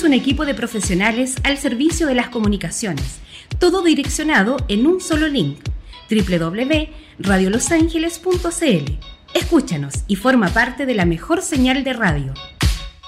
un equipo de profesionales al servicio de las comunicaciones, todo direccionado en un solo link: www.radiolosangeles.cl. Escúchanos y forma parte de la mejor señal de radio.